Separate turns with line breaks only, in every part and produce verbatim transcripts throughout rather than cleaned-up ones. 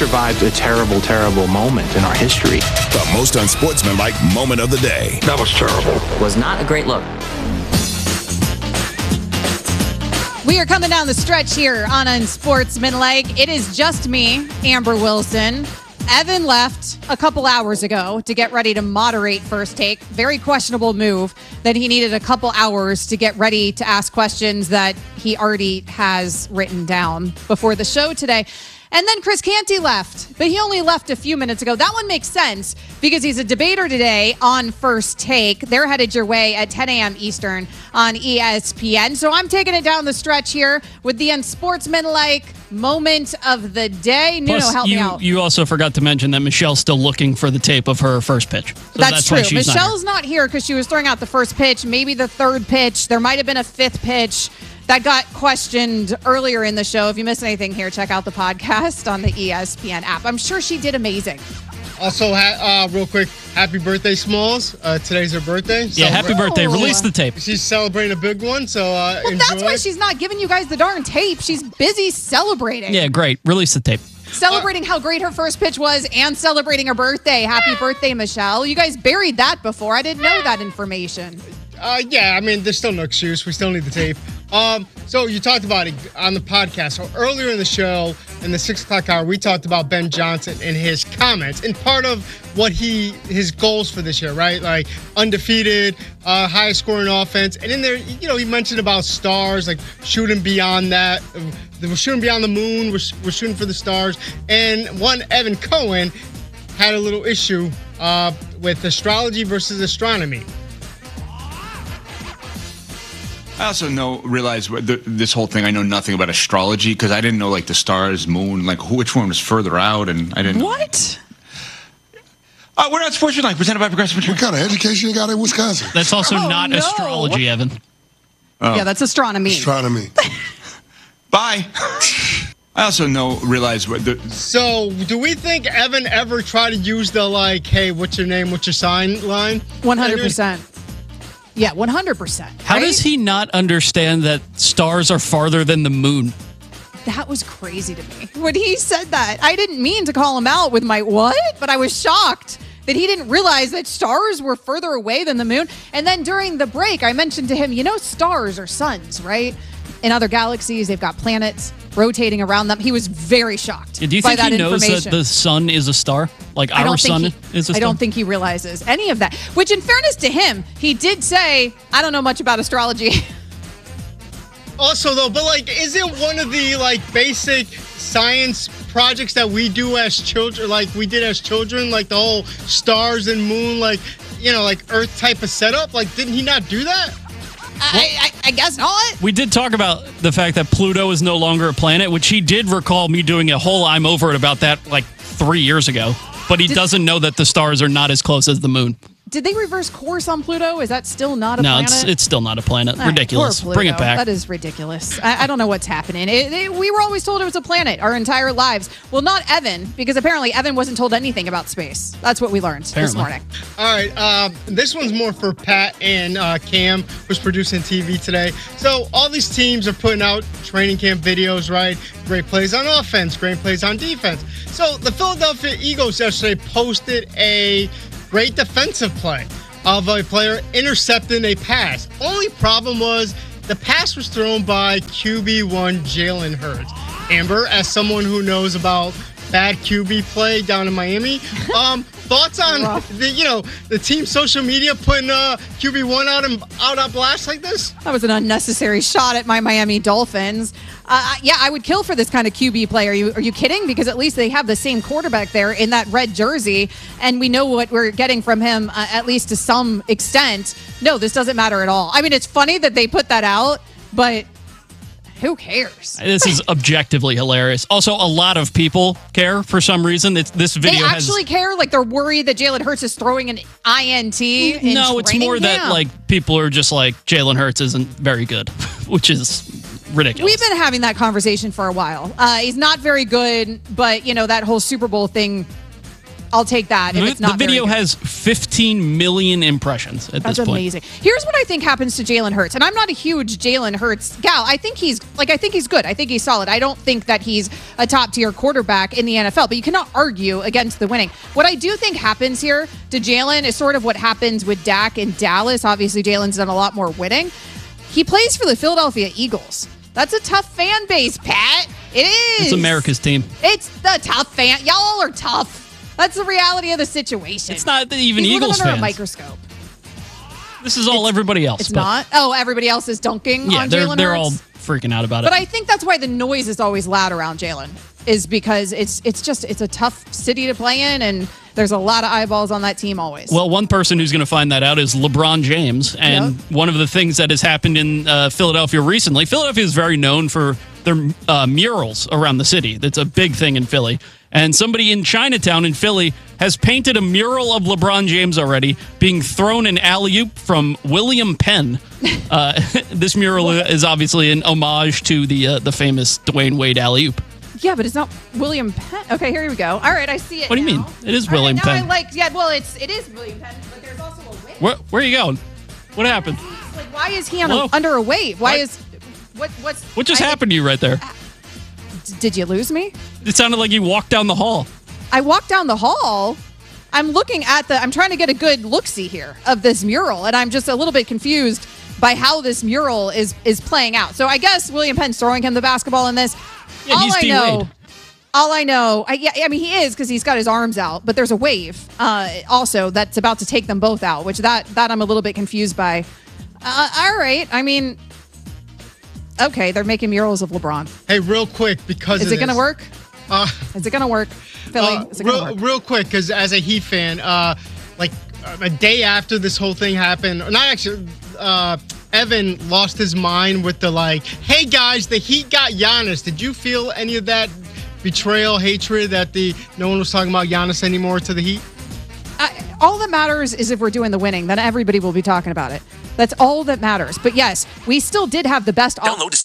survived a terrible, terrible moment in our history.
The most unsportsmanlike moment of the day.
That was terrible.
Was not a great look.
We are coming down the stretch here on Unsportsmanlike. It is just me, Amber Wilson. Evan left a couple hours ago to get ready to moderate First Take. Very questionable move that he needed a couple hours to get ready to ask questions that he already has written down before the show today. And then Chris Canty left, but he only left a few minutes ago. That one makes sense because he's a debater today on First Take. They're headed your way at ten a.m. Eastern on E S P N. So I'm taking it down the stretch here with the unsportsmanlike moment of the day. Nuno,
Plus,
help
you,
me out.
You also forgot to mention that Michelle's still looking for the tape of her first pitch. So
that's,
that's
true.
why she's
Michelle's
not
not here because she was throwing out the first pitch, maybe the third pitch. There might have been a fifth pitch that got questioned earlier in the show. If you missed anything here, check out the podcast on the E S P N app. I'm sure she did amazing.
Also, ha- uh, real quick, happy birthday, Smalls. Uh, today's her birthday.
Yeah, happy birthday. Release the tape.
She's celebrating a big one, so uh,
Well,
enjoy.
that's why she's not giving you guys the darn tape. She's busy celebrating.
Yeah, great. Release the tape.
Celebrating how great her first pitch was and celebrating her birthday. Happy birthday, Michelle. You guys buried that before. I didn't know that information.
Uh, yeah, I mean, there's still no excuse. We still need the tape. Um, so you talked about it on the podcast. So earlier in the show, in the six o'clock hour, we talked about Ben Johnson and his comments and part of what he his goals for this year, right? Like undefeated, uh, highest scoring offense, and in there, you know, he mentioned about stars, like shooting beyond that. We're shooting beyond the moon. We're, we're shooting for the stars. And one Evan Cohen had a little issue uh, with astrology versus astronomy.
I also know, realize the, this whole thing, I know nothing about astrology because I didn't know, like, the stars, moon, like, who, which one was further out, and I didn't
What?
Uh, we're not Sportsmanlike, presented by Progressive Insurance.
What kind of education you got in Wisconsin?
That's also
Oh,
not
no.
astrology, Evan.
Oh.
Yeah, that's astronomy.
Astronomy.
Bye. I also know, realize what the...
So, do we think Evan ever tried to use the, like, hey, what's your name, what's your sign line?
one hundred percent. Yeah, one hundred percent.
How
right?
does he not understand that stars are farther than the moon?
That was crazy to me. When he said that, I didn't mean to call him out with my what, but I was shocked that he didn't realize that stars were further away than the moon. And then during the break, I mentioned to him, you know, stars are suns, right? In other galaxies, they've got planets rotating around them. He was very shocked.
Do you
by
think
that
he knows that
information.
the sun is a star? Like
I
our
don't
sun
think he,
is a star?
I don't think he realizes any of that. Which, in fairness to him, he did say, I don't know much about astrology.
Also, though, but, like, isn't one of the, like, basic science projects that we do as children, like we did as children, like the whole stars and moon, like, you know, like Earth type of setup? Like, didn't he not do that?
I, I, I guess not.
We did talk about the fact that Pluto is no longer a planet, which he did recall me doing a whole I'm over it about that like three years ago. But he
Did-
doesn't know that the stars are not as close as the moon.
Did they reverse course on Pluto? Is that still not a
No,
planet?
it's it's still not a planet.
All right,
Ridiculous.
poor
Bring it
Pluto.
back.
That is ridiculous. I, I don't know what's happening. It, it, we were always told it was a planet our entire lives. Well, not Evan, because apparently Evan wasn't told anything about space. That's what we learned this
Apparently.
morning.
All right, uh, this one's more for Pat and uh, Cam, who's producing T V today. So all these teams are putting out training camp videos, right? Great plays on offense, great plays on defense. So the Philadelphia Eagles yesterday posted a great defensive play of a player intercepting a pass. Only problem was the pass was thrown by Q B one Jalen Hurts. Amber, as someone who knows about bad Q B play down in Miami, um, thoughts on the you know the team social media putting uh, Q B one out and out on blast like this?
That was an unnecessary shot at my Miami Dolphins. Uh, yeah, I would kill for this kind of Q B play. Are you are you kidding? Because at least they have the same quarterback there in that red jersey, and we know what we're getting from him, uh, at least to some extent. No, this doesn't matter at all. I mean, it's funny that they put that out, but who cares?
This is objectively hilarious. Also, a lot of people care for some reason. It's, this
They
video
actually
has...
care? Like they're worried that Jalen Hurts is throwing an I N T in
No, it's
training
more that
camp?
like people are just like, Jalen Hurts isn't very good, which is ridiculous.
We've been having that conversation for a while. Uh, he's not very good, but, you know, that whole Super Bowl thing I'll take that. If it's not
the video
very good.
has fifteen million impressions at
That's
this point.
amazing. Here's what I think happens to Jalen Hurts, and I'm not a huge Jalen Hurts gal. I think he's like I think he's good. I think he's solid. I don't think that he's a top tier quarterback in the N F L, but you cannot argue against the winning. What I do think happens here to Jalen is sort of what happens with Dak in Dallas. Obviously, Jalen's done a lot more winning. He plays for the Philadelphia Eagles. That's a tough fan base, Pat. It is.
It's America's team.
It's the tough fan. Y'all are tough. That's the reality of the situation.
It's not even
He's
Eagles
under
fans.
a microscope.
This is all
It's-
everybody else.
It's
but-
not. Oh, everybody else is dunking
Yeah,
on
they're
Jalen
they're
Hurts.
all freaking out about
But
it.
I think that's why the noise is always loud around Jalen, is because it's it's just it's a tough city to play in, and there's a lot of eyeballs on that team always.
Well, one person who's going to find that out is LeBron James. And
Yep.
one of the things that has happened in uh, Philadelphia recently, Philadelphia is very known for their uh, murals around the city. That's a big thing in Philly. And somebody in Chinatown in Philly has painted a mural of LeBron James already, being thrown an alley-oop from William Penn. Uh, this mural is obviously an homage to the uh, the famous Dwayne Wade alley-oop.
yeah, but it's not William Penn. Okay, here we go. All right, I see it.
What do you
now.
mean? It is
All right,
William
now
Penn.
I like. Yeah, well, it's it is William Penn, but there's also a wave.
Where, where are you going? What happened?
Like, why is he on a,
Hello?
under a wave? Why
What?
is what what's
What just
I-
happened to you right there?
Did you lose me?
It sounded like you walked down the hall.
I walked down the hall. I'm looking at the, I'm trying to get a good look-see here of this mural, and I'm just a little bit confused by how this mural is is playing out. So I guess William Penn's throwing him the basketball in this.
Yeah,
all
he's
I
D.
know,
Wade.
all I know, I, yeah, I mean he is because he's got his arms out, but there's a wave uh, also that's about to take them both out, which that that I'm a little bit confused by. Uh, all right, I mean, okay, they're making murals of LeBron.
Hey, real quick, because
Is
of
it going to
this,
work?
Uh,
Is it going to work, Philly?
Uh,
Is it going to
real,
work?
real quick, because as a Heat fan, uh, like uh, a day after this whole thing happened, not actually, uh, Evan lost his mind with the like, "Hey guys, the Heat got Giannis." Did you feel any of that betrayal, hatred that the no one was talking about Giannis anymore to the Heat?
I, all that matters is if we're doing the winning, then everybody will be talking about it. That's all that matters. But yes, we still did have the best. Download.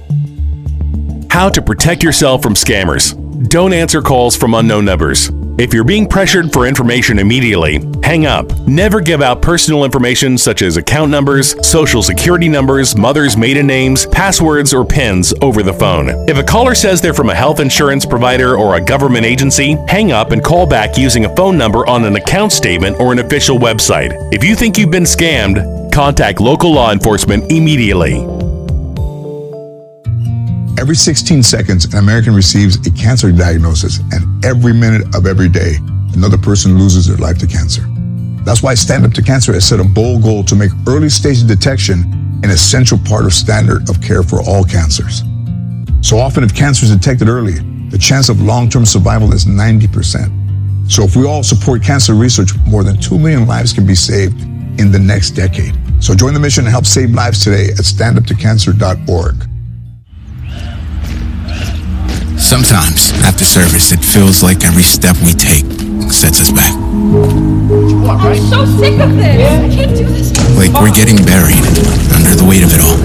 How to protect yourself from scammers. Don't answer calls from unknown numbers. If you're being pressured for information immediately, hang up. Never give out personal information such as account numbers, social security numbers, mother's maiden names, passwords, or PINs over the phone. If a caller says they're from a health insurance provider or a government agency, hang up and call back using a phone number on an account statement or an official website. If you think you've been scammed, contact local law enforcement immediately.
Every sixteen seconds, an American receives a cancer diagnosis, and every minute of every day, another person loses their life to cancer. That's why Stand Up to Cancer has set a bold goal to make early stage detection an essential part of standard of care for all cancers. So often, if cancer is detected early, the chance of long-term survival is ninety percent. So if we all support cancer research, more than two million lives can be saved in the next decade. So join the mission and help save lives today at stand up to cancer dot org.
Sometimes, after service, it feels like every step we take sets us back.
I'm so sick of this. I can't do this.
Like we're getting buried under the weight of it all.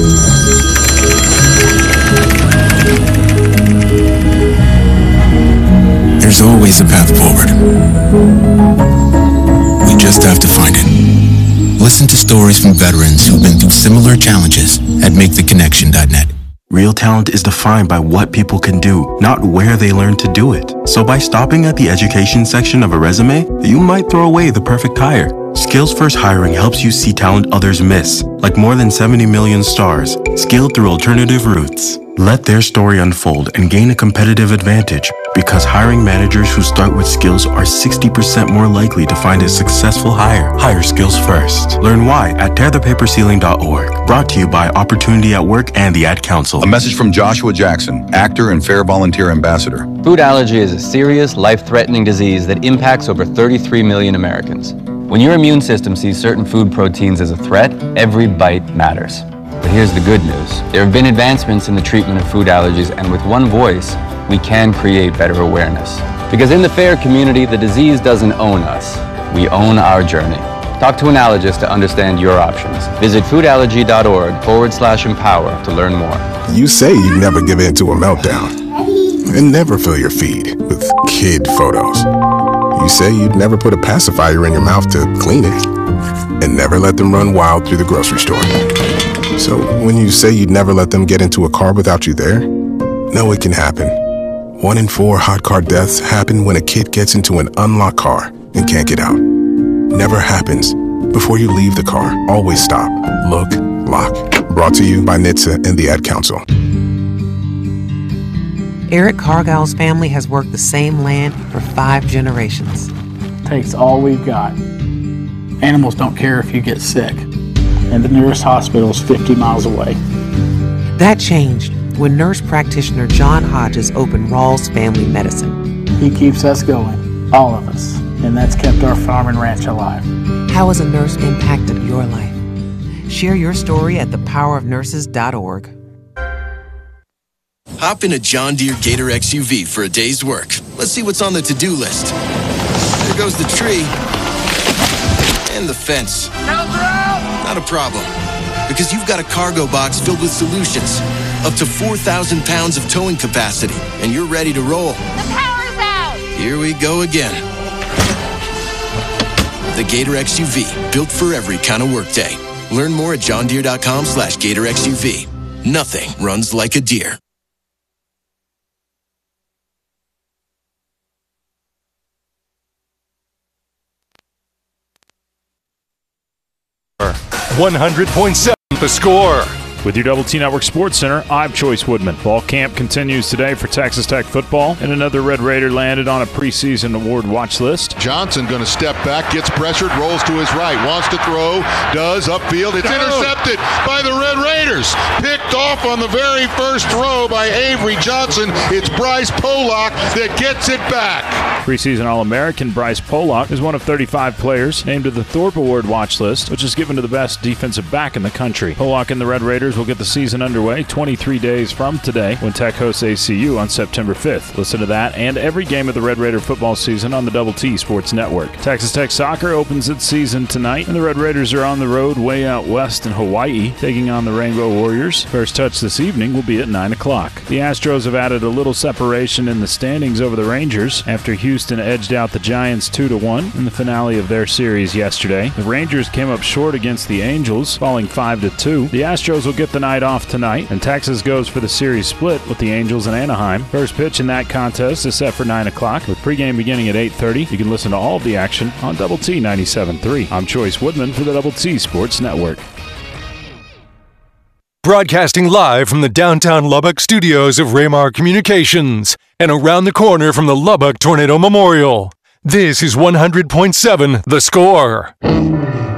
There's always a path forward. We just have to find it. Listen to stories from veterans who've been through similar challenges at make the connection dot net.
Real talent is defined by what people can do, not where they learn to do it. So by stopping at the education section of a resume, you might throw away the perfect hire. Skills First Hiring helps you see talent others miss, like more than seventy million stars, skilled through alternative routes. Let their story unfold and gain a competitive advantage, because hiring managers who start with skills are sixty percent more likely to find a successful hire. Hire skills first. Learn why at tear the paper ceiling dot org. Brought to you by Opportunity at Work and the Ad Council.
A message from Joshua Jackson, actor and Fair Volunteer Ambassador.
Food allergy is a serious, life-threatening disease that impacts over thirty-three million Americans. When your immune system sees certain food proteins as a threat, every bite matters. But here's the good news. There have been advancements in the treatment of food allergies, and with one voice, we can create better awareness. Because in the FAIR community, the disease doesn't own us. We own our journey. Talk to an allergist to understand your options. Visit foodallergy.org forward slash empower to learn more.
You say you never give in to a meltdown and never fill your feed with kid photos. You say you'd never put a pacifier in your mouth to clean it, and never let them run wild through the grocery store. So when you say you'd never let them get into a car without you there, no, it can happen. One in four hot car deaths happen when a kid gets into an unlocked car and can't get out. Never happens. Before you leave the car, always stop, look, lock. Brought to you by N H T S A and the Ad Council.
Eric Cargill's family has worked the same land for five generations.
Takes all we've got. Animals don't care if you get sick, and the nearest hospital is fifty miles away.
That changed when nurse practitioner John Hodges opened Rawls Family Medicine.
He keeps us going, all of us, and that's kept our farm and ranch alive.
How has a nurse impacted your life? Share your story at the power of nurses dot org.
Hop in a John Deere Gator X U V for a day's work. Let's see what's on the to-do list. There goes the tree. And the fence. Not a problem. Because you've got a cargo box filled with solutions. Up to four thousand pounds of towing capacity. And you're ready to roll.
The power's out!
Here we go again. The Gator X U V. Built for every kind of workday. Learn more at john deere dot com slash gator x u v. Nothing runs like a Deere.
one hundred point seven The Score. With your Double T Network Sports Center, I'm Choice Woodman. Fall camp continues today for Texas Tech football, and another Red Raider landed on a preseason award watch list.
Johnson going to step back, gets pressured, rolls to his right, wants to throw, does, upfield. It's intercepted by the Red Raiders. Picked off on the very first throw by Avery Johnson. It's Bryce Pollock that gets it back.
Preseason All-American Bryce Pollock is one of thirty-five players named to the Thorpe Award watch list, which is given to the best defensive back in the country. Pollock and the Red Raiders will get the season underway twenty-three days from today when Tech hosts A C U on September fifth. Listen to that and every game of the Red Raider football season on the Double T Sports Network. Texas Tech soccer opens its season tonight, and the Red Raiders are on the road way out west in Hawaii, taking on the Rainbow Warriors. First touch this evening will be at nine o'clock. The Astros have added a little separation in the standings over the Rangers after Houston edged out the Giants two to one in the finale of their series yesterday. The Rangers came up short against the Angels, falling five to two. The Astros will get the night off tonight, and Texas goes for the series split with the Angels and Anaheim. First pitch in that contest is set for nine o'clock, with pregame beginning at eight thirty. You can listen to all of the action on Double T ninety-seven point three. I'm Choice Woodman for the Double T Sports Network. Broadcasting live from the downtown Lubbock studios of Raymar Communications and around the corner from the Lubbock Tornado Memorial. This is one hundred point seven The Score.